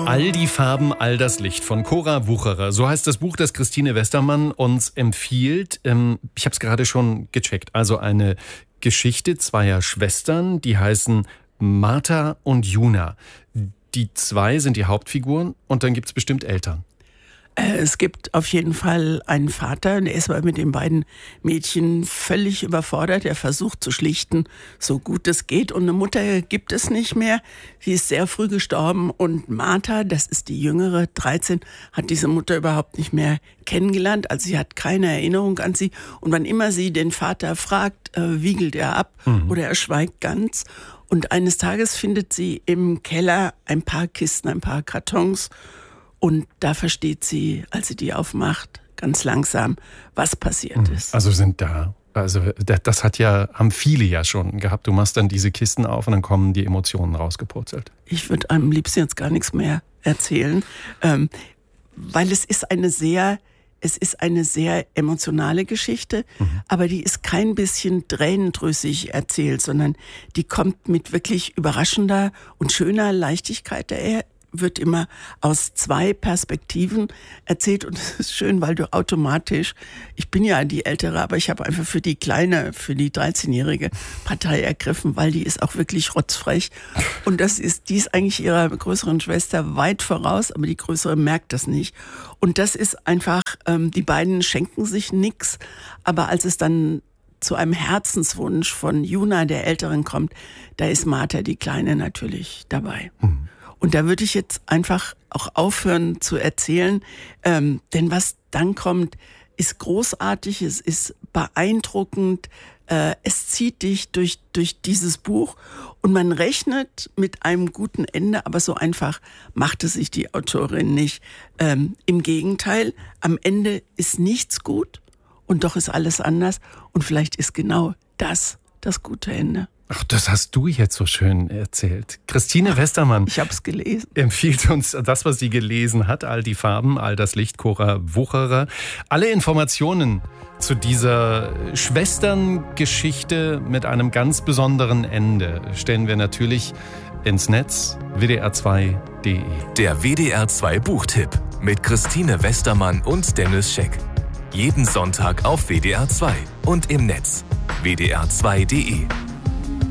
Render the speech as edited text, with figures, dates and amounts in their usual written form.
All die Farben, all das Licht von Cora Wucherer. So heißt das Buch, das Christine Westermann uns empfiehlt. Ich habe es gerade schon gecheckt. Also eine Geschichte zweier Schwestern, die heißen Martha und Juna. Die zwei sind die Hauptfiguren und dann gibt es bestimmt Eltern. Es gibt auf jeden Fall einen Vater, der ist aber mit den beiden Mädchen völlig überfordert. Er versucht zu schlichten, so gut es geht. Und eine Mutter gibt es nicht mehr. Sie ist sehr früh gestorben. Und Martha, das ist die jüngere, 13, hat diese Mutter überhaupt nicht mehr kennengelernt. Also sie hat keine Erinnerung an sie. Und wann immer sie den Vater fragt, wiegelt er ab oder er schweigt ganz. Und eines Tages findet sie im Keller ein paar Kisten, ein paar Kartons. Und da versteht sie, als sie die aufmacht, ganz langsam, was passiert ist. Also das haben viele ja schon gehabt. Du machst dann diese Kisten auf und dann kommen die Emotionen rausgepurzelt. Ich würde am liebsten jetzt gar nichts mehr erzählen, weil es ist eine sehr emotionale Geschichte, aber die ist kein bisschen tränendrüssig erzählt, sondern die kommt mit wirklich überraschender und schöner Leichtigkeit daher. Wird immer aus zwei Perspektiven erzählt und es ist schön, weil du automatisch, ich bin ja die Ältere, aber ich habe einfach für die Kleine, für die 13-jährige Partei ergriffen, weil die ist auch wirklich rotzfrech und die ist eigentlich ihrer größeren Schwester weit voraus, aber die größere merkt das nicht und das ist einfach, die beiden schenken sich nichts, aber als es dann zu einem Herzenswunsch von Juna, der Älteren, kommt, da ist Martha, die Kleine, natürlich dabei. Und da würde ich jetzt einfach auch aufhören zu erzählen, denn was dann kommt, ist großartig, es ist beeindruckend, es zieht dich durch dieses Buch und man rechnet mit einem guten Ende, aber so einfach macht es sich die Autorin nicht. Im Gegenteil, am Ende ist nichts gut und doch ist alles anders und vielleicht ist genau das gute Ende. Ach, das hast du jetzt so schön erzählt. Christine Westermann. Ich habe es gelesen. Empfiehlt uns das, was sie gelesen hat. All die Farben, all das Licht, Cora Wucherer. Alle Informationen zu dieser Schwesterngeschichte mit einem ganz besonderen Ende stellen wir natürlich ins Netz wdr2.de. Der WDR2 Buchtipp mit Christine Westermann und Dennis Scheck. Jeden Sonntag auf WDR2 und im Netz wdr2.de.